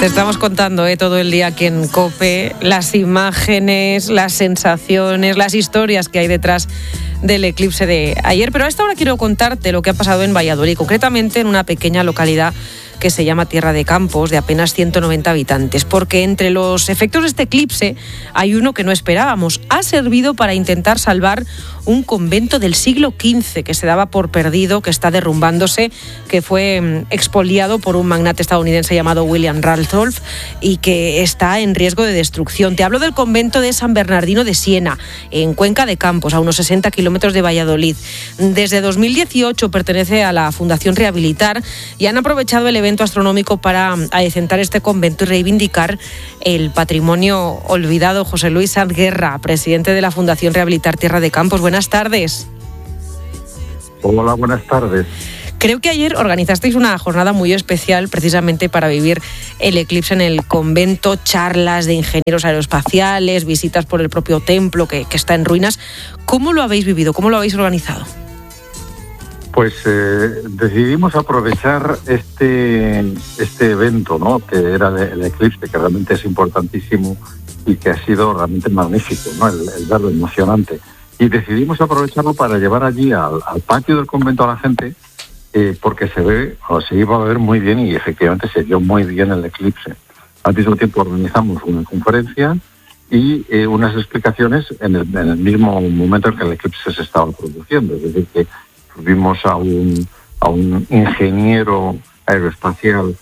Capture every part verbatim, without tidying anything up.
Te estamos contando eh, todo el día aquí en COPE las imágenes, las sensaciones, las historias que hay detrás del eclipse de ayer. Pero a esta hora quiero contarte lo que ha pasado en Valladolid, concretamente en una pequeña localidad que se llama Tierra de Campos, de apenas ciento noventa habitantes, porque entre los efectos de este eclipse hay uno que no esperábamos. Ha servido para intentar salvar un convento del siglo quince que se daba por perdido, que está derrumbándose, que fue expoliado por un magnate estadounidense llamado William Randolph y que está en riesgo de destrucción. Te hablo del convento de San Bernardino de Siena, en Cuenca de Campos, a unos sesenta kilómetros de Valladolid. Desde dos mil dieciocho pertenece a la Fundación Rehabilitar y han aprovechado el evento astronómico para adecentar este convento y reivindicar el patrimonio olvidado. José Luis Sanz Guerra, presidente de la Fundación Rehabilitar Tierra de Campos. Buenas tardes. Hola, buenas tardes. Creo que ayer organizasteis una jornada muy especial precisamente para vivir el eclipse en el convento, charlas de ingenieros aeroespaciales, visitas por el propio templo que, que está en ruinas. ¿Cómo lo habéis vivido? ¿Cómo lo habéis organizado? Pues eh, decidimos aprovechar este este evento, ¿no?, que era el eclipse, que realmente es importantísimo y que ha sido realmente magnífico, ¿no?, el, el verlo emocionante. Y decidimos aprovecharlo para llevar allí al, al patio del convento a la gente, eh, porque se ve, o se iba a ver muy bien y efectivamente se vio muy bien el eclipse. Al mismo tiempo organizamos una conferencia y eh, unas explicaciones en el, en el mismo momento en que el eclipse se estaba produciendo, es decir, que vimos a un, a un ingeniero aeroespacial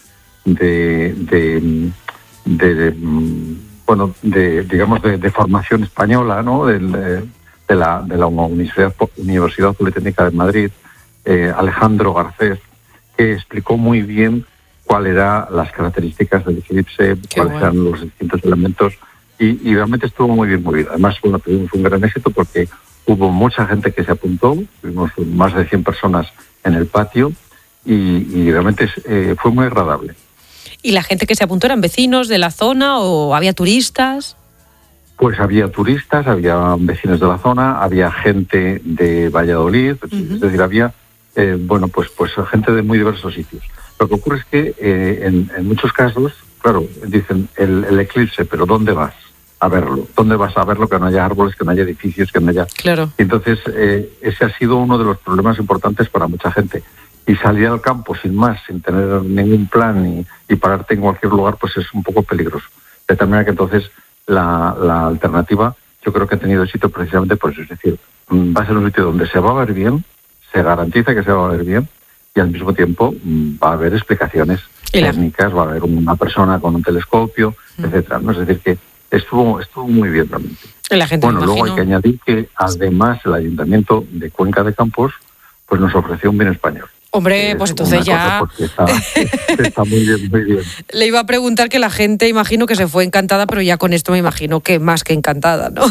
de, de, de, de bueno, de, digamos, de, de formación española, ¿no?, de, de, la, de la Universidad, Universidad Politécnica de Madrid, eh, Alejandro Garcés, que explicó muy bien cuáles eran las características del eclipse, Qué cuáles bueno. eran los distintos elementos, y, y realmente estuvo muy bien movido. Además, bueno, tuvimos un gran éxito porque hubo mucha gente que se apuntó, tuvimos más de cien personas en el patio y, y realmente eh, fue muy agradable. ¿Y la gente que se apuntó eran vecinos de la zona o había turistas? Pues había turistas, había vecinos de la zona, había gente de Valladolid, uh-huh. es decir, había eh, bueno, pues, pues gente de muy diversos sitios. Lo que ocurre es que eh, en, en muchos casos, claro, dicen el, el eclipse, pero ¿dónde vas a verlo? ¿Dónde vas a verlo? Que no haya árboles, que no haya edificios, que no haya... Claro. Entonces, eh, ese ha sido uno de los problemas importantes para mucha gente. Y salir al campo sin más, sin tener ningún plan y, y pararte en cualquier lugar, pues es un poco peligroso. De tal manera que entonces la, la alternativa yo creo que ha tenido éxito precisamente por eso. Es decir, va a ser un sitio donde se va a ver bien, se garantiza que se va a ver bien y al mismo tiempo va a haber explicaciones técnicas, va a haber una persona con un telescopio, mm. etcétera, ¿no? Es decir, que Estuvo, estuvo muy bien realmente. La gente, bueno, luego hay que añadir que además el Ayuntamiento de Cuenca de Campos pues nos ofreció un vino español. Hombre, pues entonces ya... Está, está muy bien, muy bien. Le iba a preguntar que la gente, imagino que se fue encantada, pero ya con esto me imagino que más que encantada, ¿no?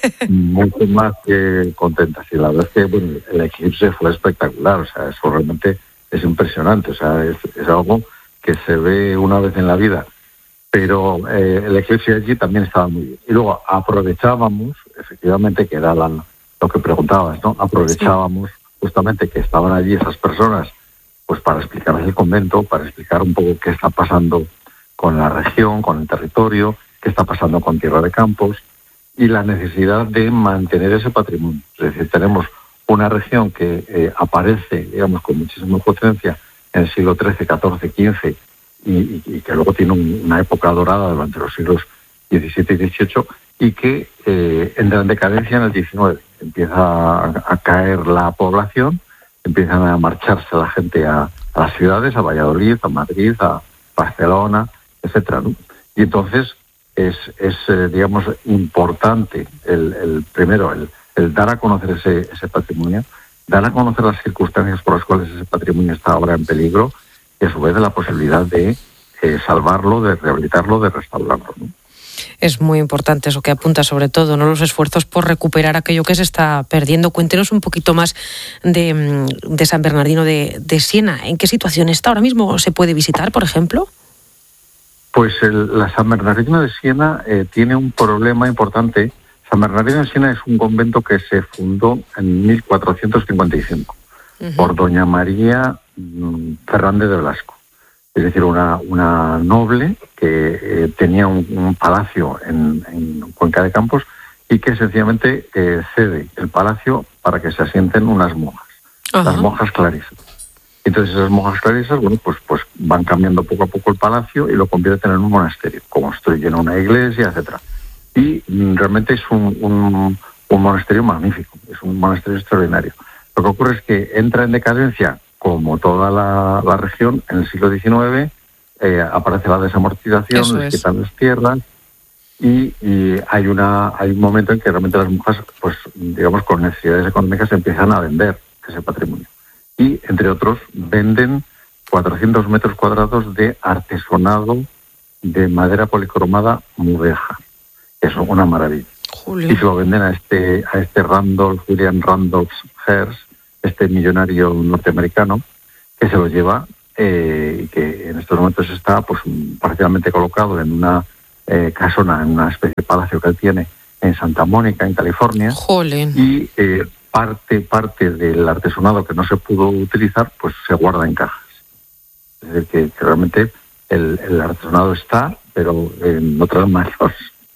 Mucho más que contenta. Sí, la verdad es que bueno, el eclipse fue espectacular, o sea, eso realmente es impresionante, o sea, es, es algo que se ve una vez en la vida. Pero eh, el eclipse allí también estaba muy bien. Y luego aprovechábamos, efectivamente, que era la, lo que preguntabas, ¿no? Aprovechábamos sí. justamente que estaban allí esas personas, pues para explicarles el convento, para explicar un poco qué está pasando con la región, con el territorio, qué está pasando con Tierra de Campos y la necesidad de mantener ese patrimonio. Es decir, tenemos una región que eh, aparece, digamos, con muchísima potencia en el siglo trece, catorce, quince, Y, y que luego tiene un, una época dorada durante los siglos diecisiete y dieciocho y que eh, entra en decadencia en el diecinueve. Empieza a, a caer la población, empiezan a marcharse la gente a, a las ciudades, a Valladolid, a Madrid, a Barcelona, etcétera, ¿no? Y entonces es, es eh, digamos, importante el, el primero el, el dar a conocer ese, ese patrimonio, dar a conocer las circunstancias por las cuales ese patrimonio está ahora en peligro, y a su vez de la posibilidad de eh, salvarlo, de rehabilitarlo, de restaurarlo, ¿no? Es muy importante eso que apunta, sobre todo, ¿no?, los esfuerzos por recuperar aquello que se está perdiendo. Cuéntenos un poquito más de, de San Bernardino de, de Siena. ¿En qué situación está ahora mismo? ¿Se puede visitar, por ejemplo? Pues el, la San Bernardino de Siena eh, tiene un problema importante. San Bernardino de Siena es un convento que se fundó en mil cuatrocientos cincuenta y cinco uh-huh. por doña María Fernández de Blasco. es decir, una, una noble que eh, tenía un, un palacio en, en Cuenca de Campos y que sencillamente eh, cede el palacio para que se asienten unas monjas, Ajá. las monjas clarisas. Entonces esas monjas clarisas, bueno, pues, pues van cambiando poco a poco el palacio y lo convierten en un monasterio, construyen una iglesia, etcétera. Y mm, realmente es un, un, un monasterio magnífico, es un monasterio extraordinario. Lo que ocurre es que entra en decadencia, como toda la, la región, en el siglo diecinueve, eh, aparece la desamortización, les quitan las tierras, y, y hay una hay un momento en que realmente las monjas, pues digamos, con necesidades económicas empiezan a vender ese patrimonio. Y, entre otros, venden cuatrocientos metros cuadrados de artesonado de madera policromada mudéjar. Eso es una maravilla. Julio. Y se lo venden a este a este Randolph, William Randolph Hearst, este millonario norteamericano, que se lo lleva eh, y que en estos momentos está pues parcialmente colocado en una eh, casona, en una especie de palacio que él tiene en Santa Mónica, en California. Jolín. Y eh, parte parte del artesonado que no se pudo utilizar, pues se guarda en cajas. Es decir, que, que realmente el, el artesonado está, pero en otras manos.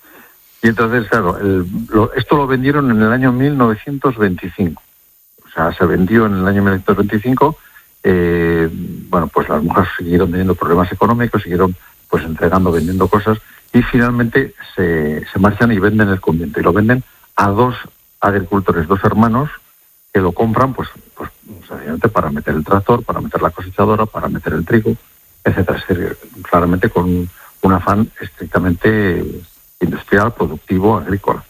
Y entonces, claro, el, lo, esto lo vendieron en el año mil novecientos veinticinco. O sea, se vendió en el año mil novecientos veinticinco. Eh, bueno, pues las monjas siguieron teniendo problemas económicos, siguieron pues entregando, vendiendo cosas, y finalmente se, se marchan y venden el convento. Y lo venden a dos agricultores, dos hermanos, que lo compran pues, pues sencillamente para meter el tractor, para meter la cosechadora, para meter el trigo, etcétera. Es decir, claramente con un afán estrictamente industrial, productivo, agrícola.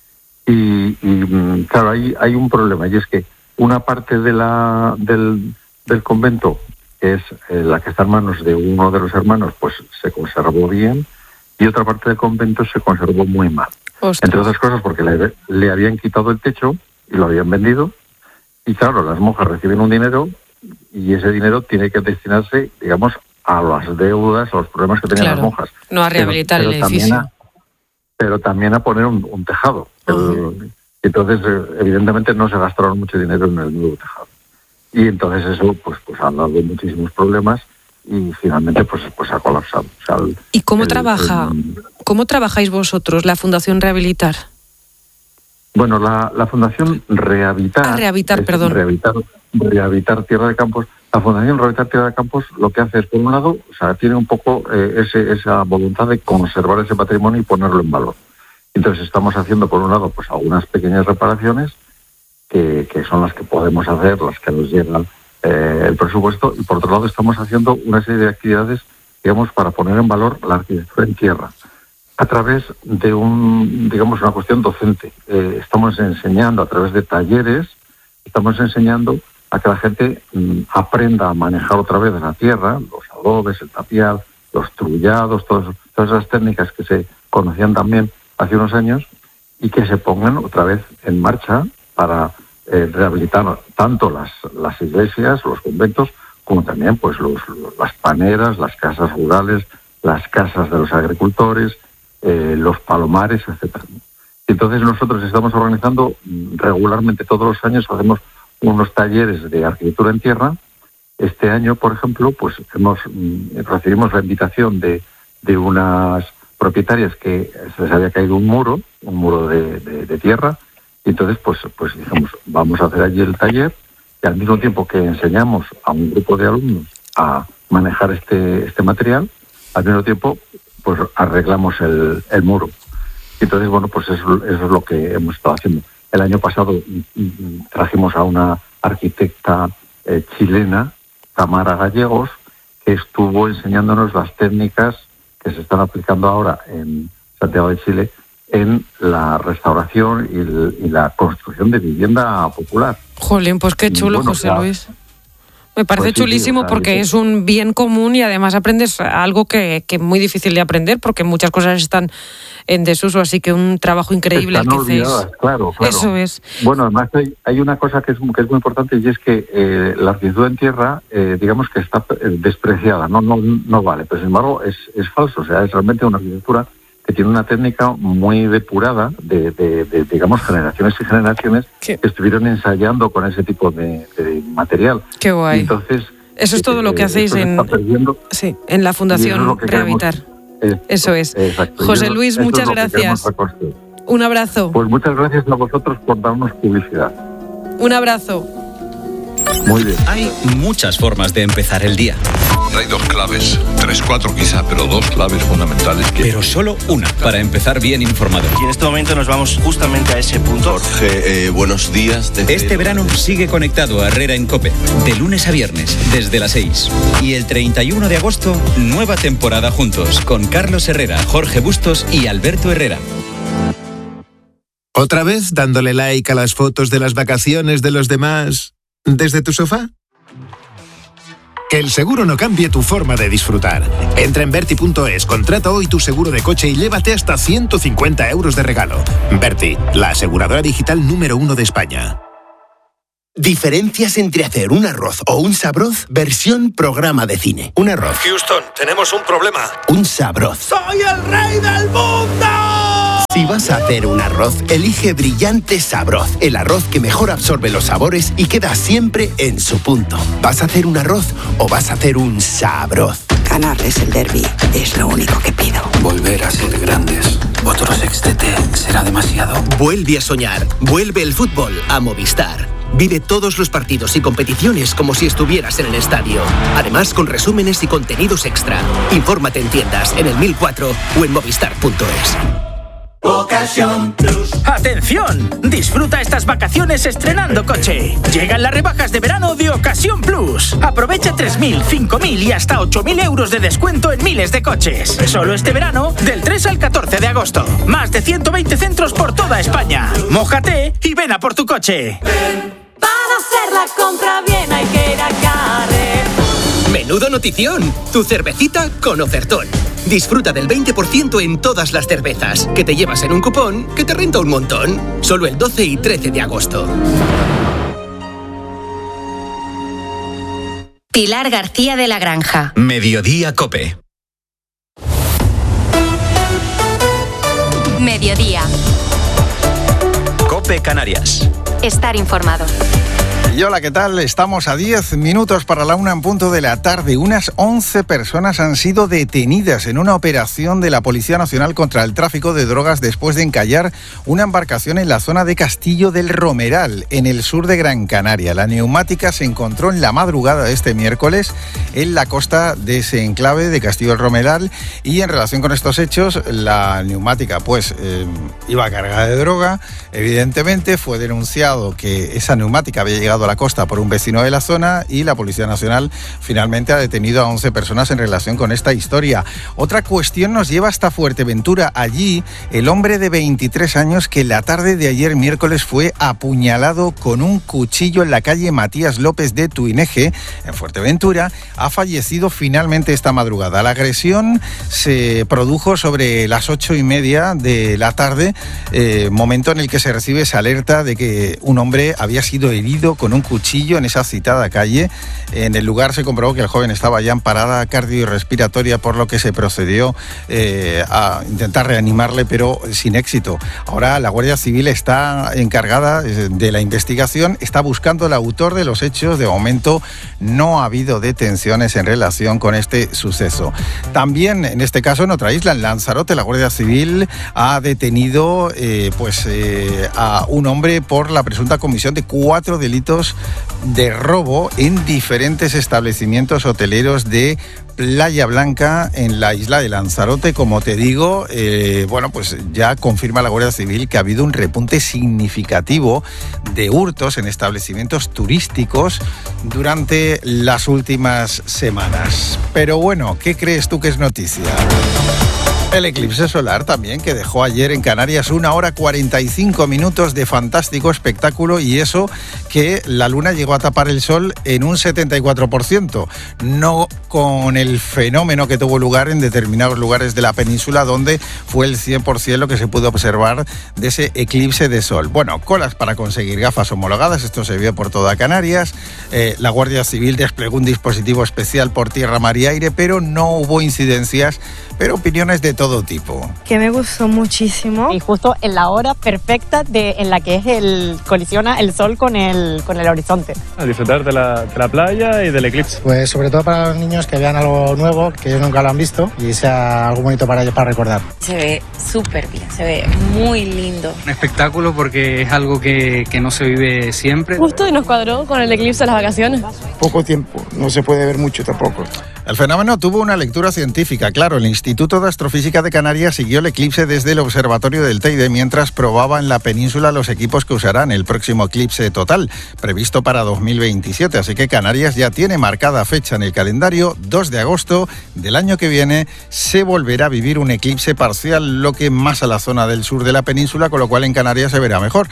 Y, y claro, hay, hay un problema, y es que una parte de la del, del convento, que es eh, la que está en manos de uno de los hermanos, pues se conservó bien, y otra parte del convento se conservó muy mal. Ostras. Entre otras cosas porque le, le habían quitado el techo y lo habían vendido, y claro, las monjas reciben un dinero, y ese dinero tiene que destinarse, digamos, a las deudas, a los problemas que tenían claro, las monjas. No a rehabilitar pero, pero el edificio. A, pero también a poner un, un tejado. Uh-huh. El, entonces, evidentemente, no se gastaron mucho dinero en el nuevo tejado. Y entonces eso pues pues ha dado muchísimos problemas y finalmente pues pues ha colapsado. O sea, el, ¿Y cómo el, trabaja? El, ¿Cómo trabajáis vosotros, la Fundación Rehabilitar? Bueno, la, la Fundación Rehabilitar... Ah, Rehabilitar, perdón. Rehabilitar, Rehabilitar Tierra de Campos. La Fundación Rehabilitar Tierra de Campos lo que hace es, por un lado, o sea, tiene un poco eh, ese, esa voluntad de conservar ese patrimonio y ponerlo en valor. Entonces estamos haciendo, por un lado, pues algunas pequeñas reparaciones, que, que son las que podemos hacer, las que nos llegan eh, el presupuesto, y por otro lado estamos haciendo una serie de actividades, digamos, para poner en valor la arquitectura en tierra, a través de un, digamos, una cuestión docente. Eh, estamos enseñando a través de talleres, estamos enseñando a que la gente mm, aprenda a manejar otra vez la tierra, los adobes, el tapial, los trullados, todos, todas esas técnicas que se conocían también hace unos años, y que se pongan otra vez en marcha para eh, rehabilitar tanto las, las iglesias, los conventos, como también pues los, los, las paneras, las casas rurales, las casas de los agricultores, eh, los palomares, etcétera. Entonces nosotros estamos organizando regularmente todos los años, hacemos unos talleres de arquitectura en tierra. Este año, por ejemplo, pues hemos recibimos la invitación de, de unas propietarias que se les había caído un muro, un muro de, de, de tierra, y entonces pues pues dijimos, vamos a hacer allí el taller, y al mismo tiempo que enseñamos a un grupo de alumnos a manejar este este material, al mismo tiempo pues arreglamos el, el muro. Y entonces, bueno, pues eso, eso es lo que hemos estado haciendo. El año pasado trajimos a una arquitecta eh, chilena, Tamara Gallegos, que estuvo enseñándonos las técnicas que se están aplicando ahora en Santiago de Chile en la restauración y, el, y la construcción de vivienda popular. Jolín, pues qué chulo, bueno, José claro. Luis. Me parece pues sí, chulísimo, sí, o sea, porque sí. es un bien común y además aprendes algo que, que es muy difícil de aprender, porque muchas cosas están en desuso, así que un trabajo increíble están el que olvidadas, hacéis. Claro, claro. Eso es. Bueno, además hay, hay una cosa que es, que es muy importante, y es que eh, la arquitectura en tierra, eh, digamos que está despreciada, no no no vale, pero sin embargo es, es falso, o sea, es realmente una arquitectura que tiene una técnica muy depurada de, de, de digamos, generaciones y generaciones ¿Qué? que estuvieron ensayando con ese tipo de, de material. Qué guay. Y entonces, Eso es todo lo que hacéis en, sí, en la Fundación Rehabitar. Es, eso es. Exacto. José eso, Luis, eso muchas es lo gracias. Un abrazo. Pues muchas gracias a vosotros por darnos publicidad. Un abrazo. Muy bien. Hay muchas formas de empezar el día. Hay dos claves, tres, cuatro quizá, pero dos claves fundamentales. Que... Pero solo una para empezar bien informado. Y en este momento nos vamos justamente a ese punto. Jorge, eh, buenos días. Desde... Este verano sigue conectado a Herrera en COPE, de lunes a viernes, desde las seis. Y el treinta y uno de agosto, nueva temporada juntos, con Carlos Herrera, Jorge Bustos y Alberto Herrera. ¿Otra vez dándole like a las fotos de las vacaciones de los demás desde tu sofá? Que el seguro no cambie tu forma de disfrutar. Entra en Berti punto es, contrata hoy tu seguro de coche y llévate hasta ciento cincuenta euros de regalo. Berti, la aseguradora digital número uno de España. Diferencias entre hacer un arroz o un sabroz versión programa de cine. Un arroz. Houston, tenemos un problema. Un sabroz. ¡Soy el rey del mundo! Si vas a hacer un arroz, elige Brillante Sabroz, el arroz que mejor absorbe los sabores y queda siempre en su punto. ¿Vas a hacer un arroz o vas a hacer un sabroz? Ganarles el derbi es lo único que pido. Volver a ser grandes. Otro sextete será demasiado. Vuelve a soñar. Vuelve el fútbol a Movistar. Vive todos los partidos y competiciones como si estuvieras en el estadio. Además, con resúmenes y contenidos extra. Infórmate en tiendas, en el mil cuatro o en movistar punto es. Ocasión Plus. ¡Atención! Disfruta estas vacaciones estrenando coche. Llegan las rebajas de verano de Ocasión Plus. Aprovecha tres mil, cinco mil y hasta ocho mil euros de descuento en miles de coches. Solo este verano, del tres al catorce de agosto. Más de ciento veinte centros por toda España. Mójate y ven a por tu coche. Ven. Para hacer la compra bien hay que ir a Carrefour. ¡Menudo notición! Tu cervecita con ofertón. Disfruta del veinte por ciento en todas las cervezas, que te llevas en un cupón que te renta un montón. Solo el doce y trece de agosto. Pilar García de la Granja. Mediodía COPE. Mediodía. COPE Canarias. Estar informado. Y hola, ¿qué tal? Estamos a diez minutos para la una en punto de la tarde. Unas once personas han sido detenidas en una operación de la Policía Nacional contra el tráfico de drogas después de encallar una embarcación en la zona de Castillo del Romeral, en el sur de Gran Canaria. La neumática se encontró en la madrugada de este miércoles en la costa de ese enclave de Castillo del Romeral, y en relación con estos hechos, la neumática pues eh, iba cargada de droga. Evidentemente fue denunciado que esa neumática había llegado a la costa por un vecino de la zona, y la Policía Nacional finalmente ha detenido a once personas en relación con esta historia. Otra cuestión nos lleva hasta Fuerteventura. Allí, el hombre de veintitrés años que la tarde de ayer miércoles fue apuñalado con un cuchillo en la calle Matías López de Tuineje, en Fuerteventura, ha fallecido finalmente esta madrugada. La agresión se produjo sobre las ocho y media de la tarde, eh, momento en el que se recibe esa alerta de que un hombre había sido herido con un cuchillo en esa citada calle. En el lugar se comprobó que el joven estaba ya en parada cardiorrespiratoria, por lo que se procedió eh, a intentar reanimarle, pero sin éxito. Ahora la Guardia Civil está encargada de la investigación, está buscando al autor de los hechos. De momento no ha habido detenciones en relación con este suceso. También, en este caso, en otra isla, en Lanzarote, la Guardia Civil ha detenido eh, pues, eh, a un hombre por la presunta comisión de cuatro delitos de robo en diferentes establecimientos hoteleros de Playa Blanca, en la isla de Lanzarote. Como te digo, eh, bueno, pues ya confirma la Guardia Civil que ha habido un repunte significativo de hurtos en establecimientos turísticos durante las últimas semanas. Pero bueno, ¿qué crees tú que es noticia? El eclipse solar también, que dejó ayer en Canarias una hora cuarenta y cinco minutos de fantástico espectáculo, y eso que la luna llegó a tapar el sol en un setenta y cuatro por ciento, no con el el fenómeno que tuvo lugar en determinados lugares de la península, donde fue el cien por ciento lo que se pudo observar de ese eclipse de sol. Bueno, colas para conseguir gafas homologadas, esto se vio por toda Canarias. Eh, la Guardia Civil desplegó un dispositivo especial por tierra, mar y aire, pero no hubo incidencias, pero opiniones de todo tipo. Que me gustó muchísimo. Y justo en la hora perfecta de, en la que es el colisiona el sol con el, con el horizonte. A disfrutar de la, de la playa y del eclipse. Pues sobre todo para los niños, que vean algo nuevo, que ellos nunca lo han visto, y sea algo bonito para ellos para recordar. Se ve súper bien, se ve muy lindo. Un espectáculo porque es algo que, que no se vive siempre. Justo y nos cuadró con el eclipse de las vacaciones. Poco tiempo, no se puede ver mucho tampoco. El fenómeno tuvo una lectura científica. Claro, el Instituto de Astrofísica de Canarias siguió el eclipse desde el observatorio del Teide mientras probaba en la península los equipos que usarán el próximo eclipse total, previsto para dos mil veintisiete. Así que Canarias ya tiene marcada fecha en el calendario, dos de agosto del año que viene, se volverá a vivir un eclipse parcial, lo que más a la zona del sur de la península, con lo cual en Canarias se verá mejor.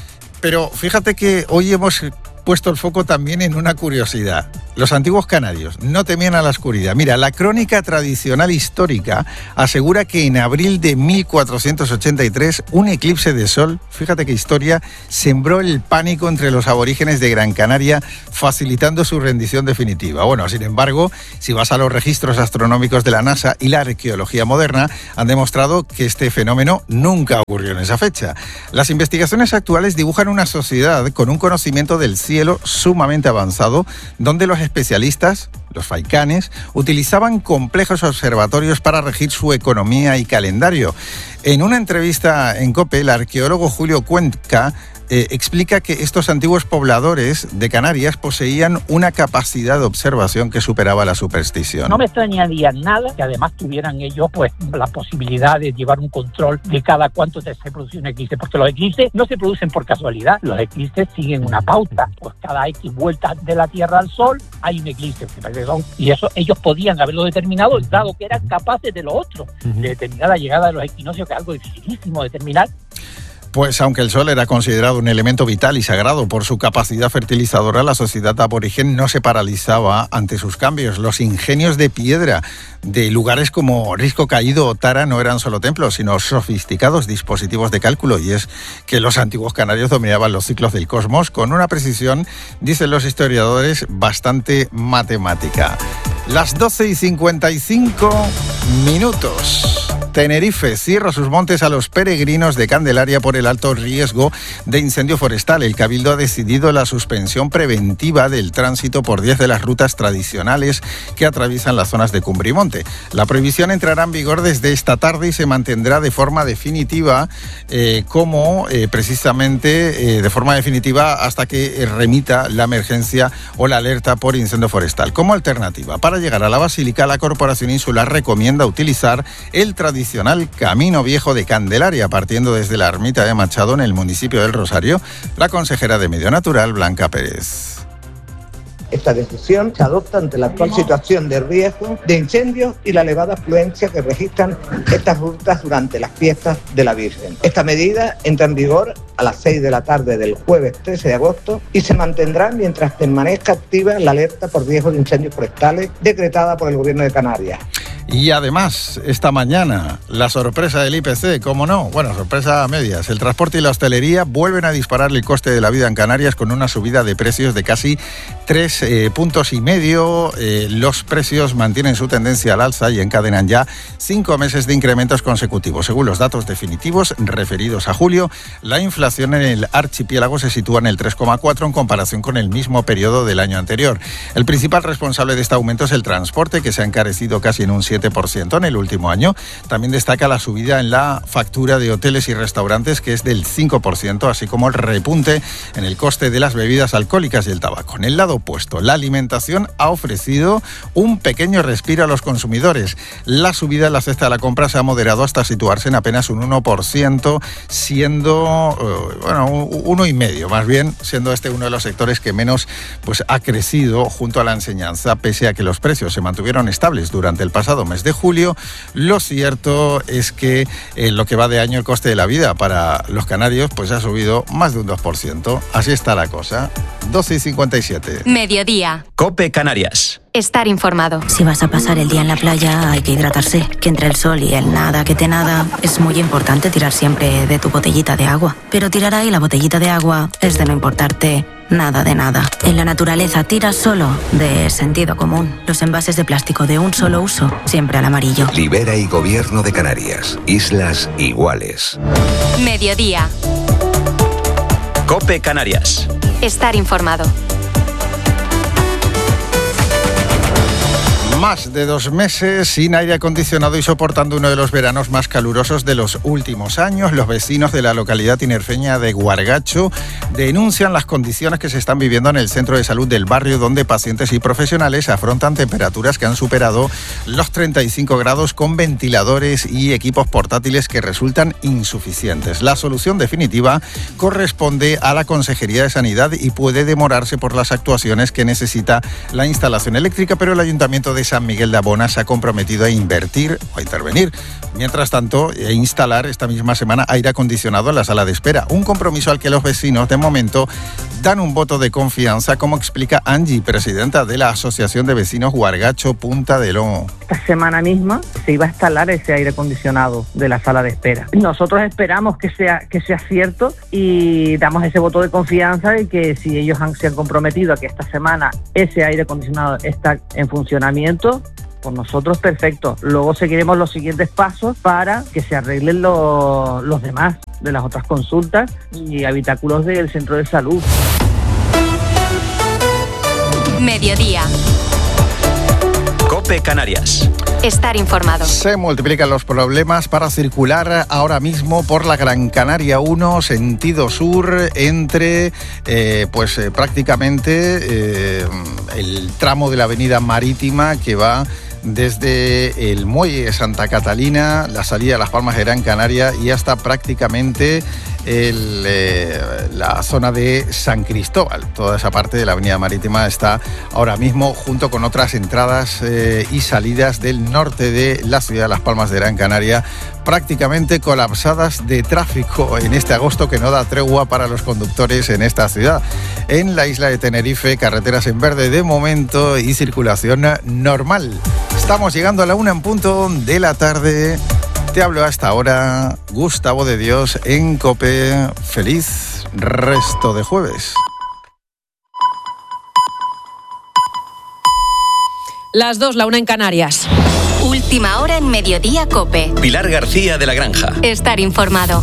Pero fíjate que hoy hemos puesto el foco también en una curiosidad. Los antiguos canarios no temían a la oscuridad. Mira, la crónica tradicional histórica asegura que en abril de mil cuatrocientos ochenta y tres un eclipse de sol, fíjate qué historia, sembró el pánico entre los aborígenes de Gran Canaria, facilitando su rendición definitiva. Bueno, sin embargo, si vas a los registros astronómicos de la NASA y la arqueología moderna, han demostrado que este fenómeno nunca ocurrió en esa fecha. Las investigaciones actuales dibujan una sociedad con un conocimiento del cielo sumamente avanzado, donde los especialistas, los faicanes, utilizaban complejos observatorios para regir su economía y calendario. En una entrevista en COPE, el arqueólogo Julio Cuenca Eh, explica que estos antiguos pobladores de Canarias poseían una capacidad de observación que superaba la superstición. No me extrañaría nada que además tuvieran ellos pues la posibilidad de llevar un control de cada cuánto se produce un eclipse, porque los eclipses no se producen por casualidad, los eclipses siguen una pauta, pues cada X vueltas de la Tierra al Sol hay un eclipse, y eso ellos podían haberlo determinado, dado que eran capaces de lo otro, de determinar la llegada de los equinoccios, que es algo dificilísimo determinar. Pues aunque el sol era considerado un elemento vital y sagrado por su capacidad fertilizadora, la sociedad aborigen no se paralizaba ante sus cambios. Los ingenios de piedra de lugares como Risco Caído o Tara no eran solo templos, sino sofisticados dispositivos de cálculo. Y es que los antiguos canarios dominaban los ciclos del cosmos con una precisión, dicen los historiadores, bastante matemática. Las doce y cincuenta y cinco minutos. Tenerife cierra sus montes a los peregrinos de Candelaria por el alto riesgo de incendio forestal. El Cabildo ha decidido la suspensión preventiva del tránsito por diez de las rutas tradicionales que atraviesan las zonas de Cumbre y Monte. La prohibición entrará en vigor desde esta tarde y se mantendrá de forma definitiva, eh, como eh, precisamente eh, de forma definitiva hasta que remita la emergencia o la alerta por incendio forestal. Como alternativa, para llegar a la Basílica, la Corporación Insular recomienda utilizar el tradicional Camino Viejo de Candelaria, partiendo desde la ermita de Machado en el municipio del Rosario. La consejera de Medio Natural, Blanca Pérez. Esta decisión se adopta ante la actual situación de riesgo de incendios y la elevada afluencia que registran estas rutas durante las fiestas de la Virgen. Esta medida entra en vigor a las seis de la tarde del jueves trece de agosto y se mantendrá mientras permanezca activa la alerta por riesgo de incendios forestales decretada por el Gobierno de Canarias. Y además, esta mañana, la sorpresa del I P C, ¿cómo no? Bueno, sorpresa a medias. El transporte y la hostelería vuelven a disparar el coste de la vida en Canarias con una subida de precios de casi tres eh, puntos y medio. Eh, los precios mantienen su tendencia al alza y encadenan ya cinco meses de incrementos consecutivos. Según los datos definitivos referidos a julio, la inflación en el archipiélago se sitúa en el tres coma cuatro en comparación con el mismo periodo del año anterior. El principal responsable de este aumento es el transporte, que se ha encarecido casi en un siete por ciento en el último año. También destaca la subida en la factura de hoteles y restaurantes, que es del cinco por ciento, así como el repunte en el coste de las bebidas alcohólicas y el tabaco. En el lado opuesto, la alimentación ha ofrecido un pequeño respiro a los consumidores. La subida en la cesta de la compra se ha moderado hasta situarse en apenas un uno por ciento, siendo, uh, bueno, un uno y medio, más bien, siendo este uno de los sectores que menos pues, ha crecido junto a la enseñanza, pese a que los precios se mantuvieron estables durante el pasado mes de julio. Lo cierto es que en lo que va de año el coste de la vida para los canarios pues ha subido más de un dos por ciento. Así está la cosa. doce y cincuenta y siete. Mediodía. COPE Canarias. Estar informado. Si vas a pasar el día en la playa, hay que hidratarse. Que entre el sol y el nada que te nada, es muy importante tirar siempre de tu botellita de agua. Pero tirar ahí la botellita de agua es de no importarte nada de nada. En la naturaleza tira solo de sentido común. Los envases de plástico de un solo uso, siempre al amarillo. Libera y Gobierno de Canarias. Islas iguales. Mediodía. COPE Canarias. Estar informado. Más de dos meses sin aire acondicionado y soportando uno de los veranos más calurosos de los últimos años, los vecinos de la localidad tinerfeña de Guargacho denuncian las condiciones que se están viviendo en el centro de salud del barrio, donde pacientes y profesionales afrontan temperaturas que han superado los treinta y cinco grados con ventiladores y equipos portátiles que resultan insuficientes. La solución definitiva corresponde a la Consejería de Sanidad y puede demorarse por las actuaciones que necesita la instalación eléctrica, pero el Ayuntamiento de San Miguel de Abona se ha comprometido a invertir o a intervenir. Mientras tanto, e instalar esta misma semana aire acondicionado en la sala de espera. Un compromiso al que los vecinos, de momento, dan un voto de confianza, como explica Angie, presidenta de la Asociación de Vecinos Guargacho Punta del Lomo. Esta semana misma se iba a instalar ese aire acondicionado de la sala de espera. Nosotros esperamos que sea, que sea cierto y damos ese voto de confianza de que si ellos han, se han comprometido a que esta semana ese aire acondicionado está en funcionamiento, por nosotros perfecto. Luego seguiremos los siguientes pasos para que se arreglen lo, los demás de las otras consultas y habitáculos del centro de salud. Mediodía. COPE Canarias. Estar informado. Se multiplican los problemas para circular ahora mismo por la Gran Canaria uno, sentido sur, entre eh, pues eh, prácticamente eh, el tramo de la avenida Marítima que va desde el muelle de Santa Catalina, la salida de Las Palmas de Gran Canaria y hasta prácticamente el, eh, la zona de San Cristóbal. Toda esa parte de la avenida Marítima está ahora mismo junto con otras entradas eh, y salidas del norte de la ciudad de Las Palmas de Gran Canaria, prácticamente colapsadas de tráfico en este agosto que no da tregua para los conductores en esta ciudad. En la isla de Tenerife, carreteras en verde de momento y circulación normal. Estamos llegando a la una en punto de la tarde. Te hablo hasta ahora, Gustavo de Dios en COPE. Feliz resto de jueves. Las dos, la una en Canarias. Última hora en Mediodía COPE. Pilar García de la Granja. Estar informado.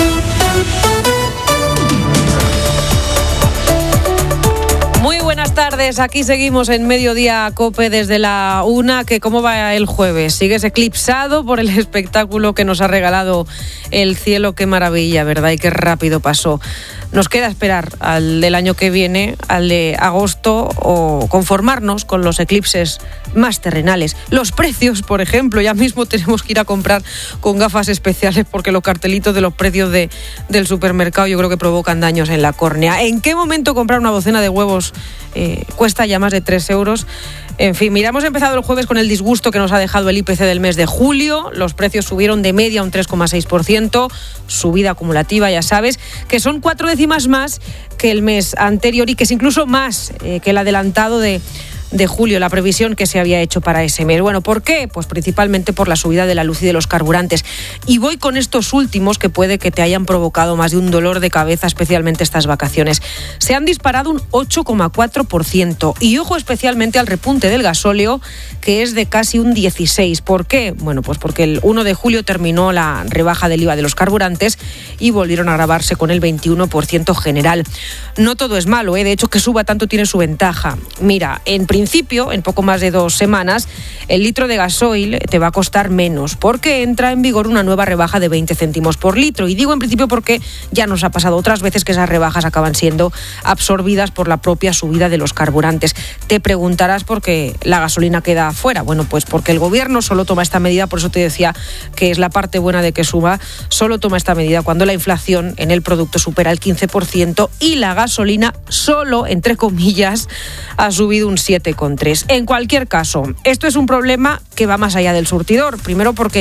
Muy buenas tardes, aquí seguimos en Mediodía COPE desde la una, que cómo va el jueves, sigues eclipsado por el espectáculo que nos ha regalado el cielo, qué maravilla, ¿verdad? Y qué rápido pasó. Nos queda esperar al del año que viene, al de agosto, o conformarnos con los eclipses más terrenales. Los precios, por ejemplo, ya mismo tenemos que ir a comprar con gafas especiales porque los cartelitos de los precios de, del supermercado yo creo que provocan daños en la córnea. ¿En qué momento comprar una docena de huevos eh, cuesta ya más de tres euros? En fin, mira, hemos empezado el jueves con el disgusto que nos ha dejado el I P C del mes de julio. Los precios subieron de media un tres coma seis por ciento, subida acumulativa, ya sabes, que son cuatro décimas más que el mes anterior y que es incluso más eh, que el adelantado de... de julio, la previsión que se había hecho para ese mes. Bueno, ¿por qué? Pues principalmente por la subida de la luz y de los carburantes. Y voy con estos últimos que puede que te hayan provocado más de un dolor de cabeza, especialmente estas vacaciones. Se han disparado un ocho coma cuatro por ciento y ojo especialmente al repunte del gasóleo, que es de casi un dieciséis por ciento. ¿Por qué? Bueno, pues porque el uno de julio terminó la rebaja del I V A de los carburantes y volvieron a gravarse con el veintiuno por ciento general. No todo es malo, ¿eh? De hecho, que suba tanto tiene su ventaja. Mira, en principio En principio, en poco más de dos semanas, el litro de gasoil te va a costar menos porque entra en vigor una nueva rebaja de veinte céntimos por litro. Y digo en principio porque ya nos ha pasado otras veces que esas rebajas acaban siendo absorbidas por la propia subida de los carburantes. Te preguntarás por qué la gasolina queda fuera. Bueno, pues porque el gobierno solo toma esta medida, por eso te decía que es la parte buena de que suba, solo toma esta medida cuando la inflación en el producto supera el quince por ciento y la gasolina solo, entre comillas, ha subido un siete coma tres. En cualquier caso, esto es un problema que va más allá del surtidor. Primero porque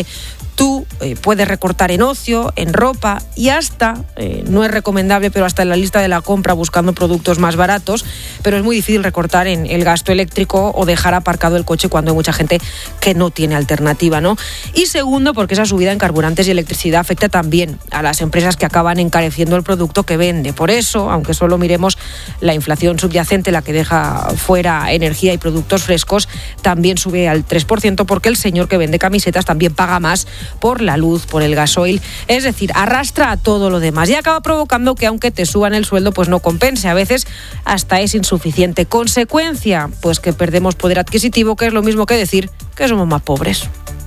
Tú eh, puedes recortar en ocio, en ropa y hasta, eh, no es recomendable, pero hasta en la lista de la compra buscando productos más baratos, pero es muy difícil recortar en el gasto eléctrico o dejar aparcado el coche cuando hay mucha gente que no tiene alternativa, ¿no? Y segundo, porque esa subida en carburantes y electricidad afecta también a las empresas que acaban encareciendo el producto que vende. Por eso, aunque solo miremos la inflación subyacente, la que deja fuera energía y productos frescos, también sube al tres por ciento porque el señor que vende camisetas también paga más por la luz, por el gasoil, es decir, arrastra a todo lo demás y acaba provocando que aunque te suban el sueldo, pues no compense, a veces hasta es insuficiente. Consecuencia, pues que perdemos poder adquisitivo, que es lo mismo que decir que somos más pobres.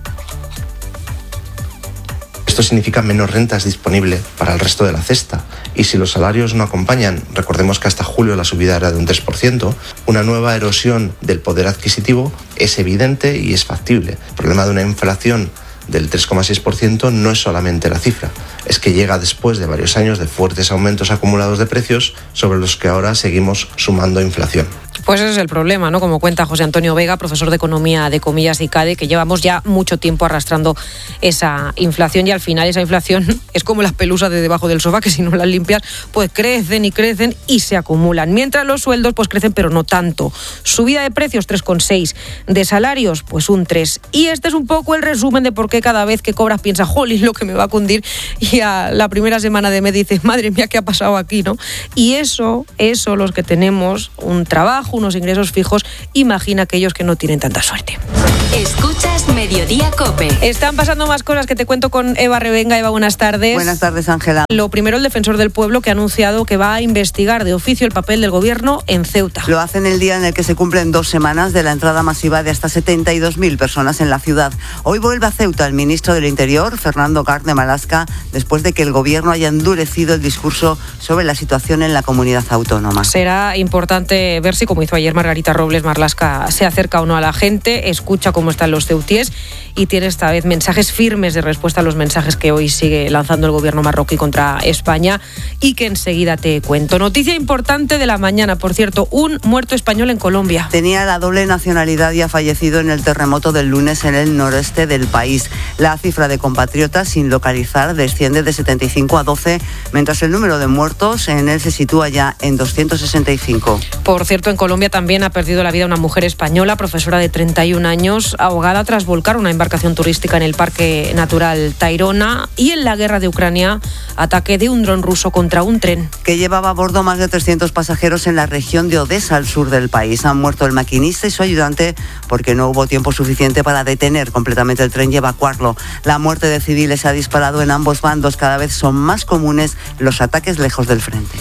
Esto significa menos rentas disponibles para el resto de la cesta. Y si los salarios no acompañan, recordemos que hasta julio la subida era de un tres por ciento, una nueva erosión del poder adquisitivo es evidente y es factible. El problema de una inflación del tres coma seis por ciento no es solamente la cifra, es que llega después de varios años de fuertes aumentos acumulados de precios sobre los que ahora seguimos sumando inflación. Pues ese es el problema, ¿no? Como cuenta José Antonio Vega, profesor de Economía de Comillas y CADE, que llevamos ya mucho tiempo arrastrando esa inflación y al final esa inflación es como las pelusas de debajo del sofá, que si no las limpias, pues crecen y crecen y se acumulan. Mientras los sueldos pues crecen, pero no tanto. Subida de precios tres coma seis, de salarios pues un tres. Y este es un poco el resumen de por qué cada vez que cobras piensas, jolín, lo que me va a cundir, y a la primera semana de mes dices, madre mía, ¿qué ha pasado aquí, no? Y eso, eso, los que tenemos un trabajo, unos ingresos fijos, imagina aquellos que no tienen tanta suerte. Escuchas Mediodía COPE. Están pasando más cosas que te cuento con Eva Revenga. Eva, buenas tardes. Buenas tardes, Ángela. Lo primero, el defensor del pueblo, que ha anunciado que va a investigar de oficio el papel del gobierno en Ceuta. Lo hace en el día en el que se cumplen dos semanas de la entrada masiva de hasta setenta y dos mil personas en la ciudad. Hoy vuelve a Ceuta el ministro del Interior, Fernando Garde Malasca, después de que el gobierno haya endurecido el discurso sobre la situación en la comunidad autónoma. Será importante ver si, como hizo ayer Margarita Robles, Marlaska se acerca o no a la gente, escucha cómo están los ceutíes y tiene esta vez mensajes firmes de respuesta a los mensajes que hoy sigue lanzando el gobierno marroquí contra España y que enseguida te cuento. Noticia importante de la mañana, por cierto, un muerto español en Colombia. Tenía la doble nacionalidad y ha fallecido en el terremoto del lunes en el noreste del país. La cifra de compatriotas sin localizar desciende de setenta y cinco a doce, mientras el número de muertos en él se sitúa ya en doscientos sesenta y cinco. Por cierto, en Colombia también ha perdido la vida una mujer española, profesora de treinta y un años, ahogada tras volcar una embarcación turística en el Parque Natural Tayrona. Y en la guerra de Ucrania, ataque de un dron ruso contra un tren que llevaba a bordo más de trescientos pasajeros en la región de Odessa, al sur del país. Han muerto el maquinista y su ayudante porque no hubo tiempo suficiente para detener completamente el tren y evacuarlo. La muerte de civiles se ha disparado en ambos bandos. Cada vez son más comunes los ataques lejos del frente.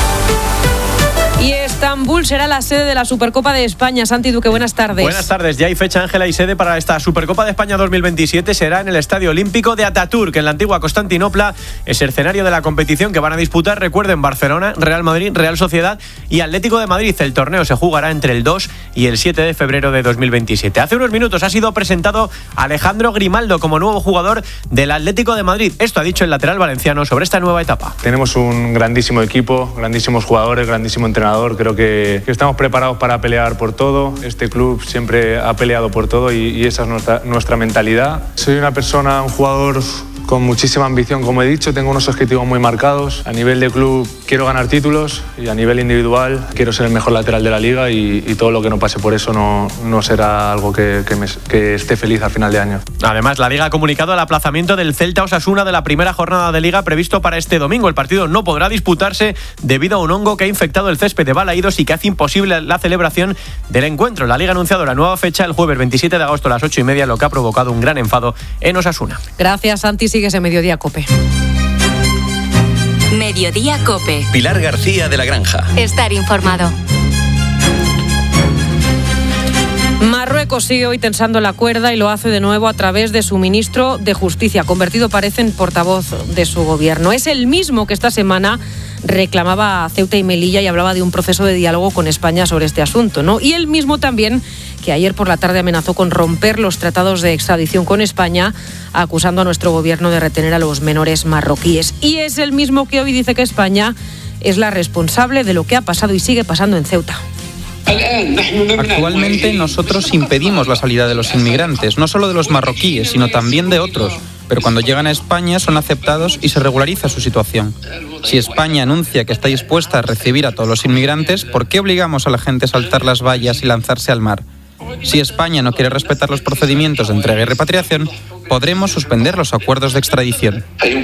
Y Estambul será la sede de la Supercopa de España. Santi Duque, buenas tardes. Buenas tardes. Ya hay fecha, Ángela, y sede para esta Supercopa de España dos mil veintisiete. Será en el Estadio Olímpico de Ataturk, en la antigua Constantinopla. Es el escenario de la competición que van a disputar, recuerden, Barcelona, Real Madrid, Real Sociedad y Atlético de Madrid. El torneo se jugará entre el dos y el siete de febrero de dos mil veintisiete. Hace unos minutos ha sido presentado Alejandro Grimaldo como nuevo jugador del Atlético de Madrid. Esto ha dicho el lateral valenciano sobre esta nueva etapa. Tenemos un grandísimo equipo, grandísimos jugadores, grandísimo entrenador. Creo que, que estamos preparados para pelear por todo. Este club siempre ha peleado por todo y, y esa es nuestra, nuestra mentalidad. Soy una persona, un jugador con muchísima ambición, como he dicho. Tengo unos objetivos muy marcados. A nivel de club quiero ganar títulos y a nivel individual quiero ser el mejor lateral de la liga y, y todo lo que no pase por eso no, no será algo que, que, me, que esté feliz al final de año. Además, la Liga ha comunicado el aplazamiento del Celta Osasuna de la primera jornada de Liga previsto para este domingo. El partido no podrá disputarse debido a un hongo que ha infectado el césped de Balaídos y que hace imposible la celebración del encuentro. La Liga ha anunciado la nueva fecha el jueves veintisiete de agosto a las ocho y media, lo que ha provocado un gran enfado en Osasuna. Gracias, Santi. Sigues en Mediodía COPE. Mediodía COPE. Pilar García de la Granja. Estar informado. Marruecos sigue hoy tensando la cuerda y lo hace de nuevo a través de su ministro de Justicia, convertido parece en portavoz de su gobierno. Es el mismo que esta semana reclamaba a Ceuta y Melilla y hablaba de un proceso de diálogo con España sobre este asunto, ¿no? Y el mismo también que ayer por la tarde amenazó con romper los tratados de extradición con España, acusando a nuestro gobierno de retener a los menores marroquíes. Y es el mismo que hoy dice que España es la responsable de lo que ha pasado y sigue pasando en Ceuta. Actualmente nosotros impedimos la salida de los inmigrantes, no solo de los marroquíes, sino también de otros. pero cuando llegan a España son aceptados y se regulariza su situación. Si España anuncia que está dispuesta a recibir a todos los inmigrantes, ¿por qué obligamos a la gente a saltar las vallas y lanzarse al mar? Si España no quiere respetar los procedimientos de entrega y repatriación, podremos suspender los acuerdos de extradición.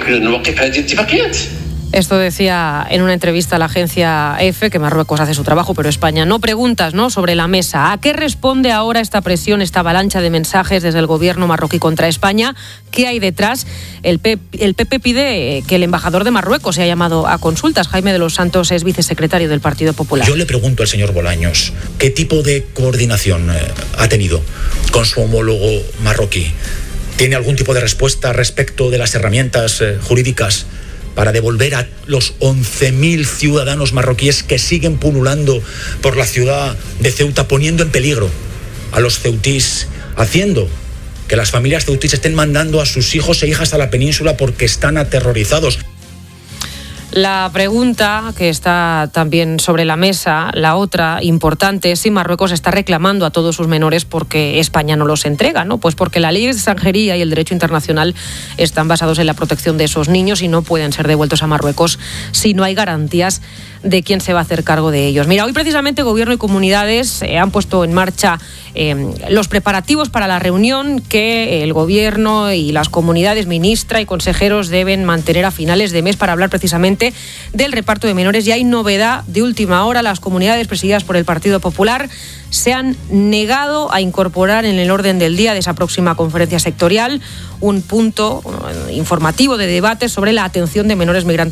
Esto decía en una entrevista a la agencia EFE, que Marruecos hace su trabajo, pero España no. Preguntas, ¿no?, sobre la mesa. ¿A qué responde ahora esta presión, esta avalancha de mensajes desde el gobierno marroquí contra España? ¿Qué hay detrás? El P P, el P P pide que el embajador de Marruecos sea llamado a consultas. Jaime de los Santos es vicesecretario del Partido Popular. Yo le pregunto al señor Bolaños, ¿qué tipo de coordinación eh, ha tenido con su homólogo marroquí? ¿Tiene algún tipo de respuesta respecto de las herramientas eh, jurídicas para devolver a los once mil ciudadanos marroquíes que siguen pululando por la ciudad de Ceuta, poniendo en peligro a los ceutís, haciendo que las familias ceutís estén mandando a sus hijos e hijas a la península porque están aterrorizados? La pregunta que está también sobre la mesa, la otra importante, es si Marruecos está reclamando a todos sus menores porque España no los entrega, ¿no? Pues porque la ley de extranjería y el derecho internacional están basados en la protección de esos niños y no pueden ser devueltos a Marruecos si no hay garantías de quién se va a hacer cargo de ellos. Mira, hoy precisamente Gobierno y comunidades eh, han puesto en marcha eh, los preparativos para la reunión que el Gobierno y las comunidades, ministra y consejeros, deben mantener a finales de mes para hablar precisamente del reparto de menores. Y hay novedad de última hora: las comunidades presididas por el Partido Popular se han negado a incorporar en el orden del día de esa próxima conferencia sectorial un punto informativo de debate sobre la atención de menores migrantes